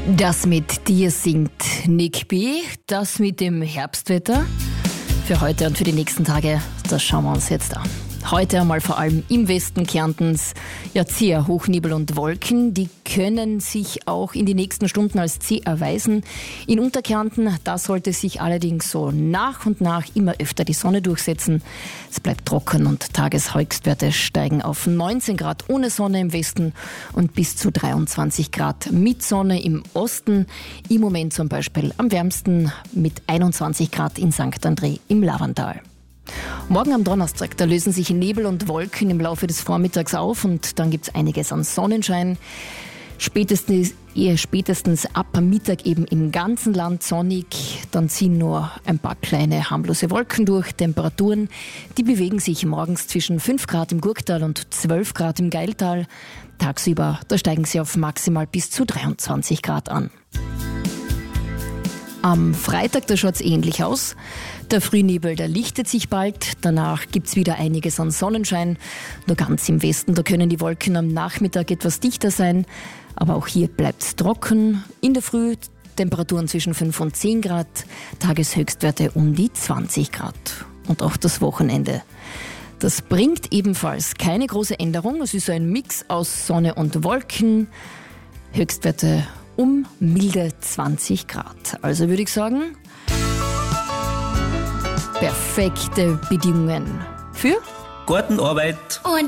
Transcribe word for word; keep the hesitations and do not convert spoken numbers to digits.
Das mit dir singt Nick B. Das mit dem Herbstwetter für heute und für die nächsten Tage, das schauen wir uns jetzt an. Heute einmal vor allem im Westen Kärntens ja sehr Hochnebel und Wolken. Die können sich auch in die nächsten Stunden als zäh erweisen. In Unterkärnten, da sollte sich allerdings so nach und nach immer öfter die Sonne durchsetzen. Es bleibt trocken und Tageshöchstwerte steigen auf neunzehn Grad ohne Sonne im Westen und bis zu dreiundzwanzig Grad mit Sonne im Osten. Im Moment zum Beispiel am wärmsten mit einundzwanzig Grad in Sankt André im Lavantal. Morgen am Donnerstag, da lösen sich Nebel und Wolken im Laufe des Vormittags auf und dann gibt's einiges an Sonnenschein. Spätestens, eher spätestens ab am Mittag eben im ganzen Land sonnig. Dann ziehen nur ein paar kleine harmlose Wolken durch. Temperaturen, die bewegen sich morgens zwischen fünf Grad im Gurktal und zwölf Grad im Geiltal. Tagsüber, da steigen sie auf maximal bis zu dreiundzwanzig Grad an. Am Freitag, da schaut's ähnlich aus. Der Frühnebel, der lichtet sich bald. Danach gibt's wieder einiges an Sonnenschein. Nur ganz im Westen, da können die Wolken am Nachmittag etwas dichter sein. Aber auch hier bleibt's trocken. In der Früh Temperaturen zwischen fünf und zehn Grad. Tageshöchstwerte um die zwanzig Grad. Und auch das Wochenende. Das bringt ebenfalls keine große Änderung. Es ist ein Mix aus Sonne und Wolken. Höchstwerte um milde zwanzig Grad. Also würde ich sagen, perfekte Bedingungen für Gartenarbeit und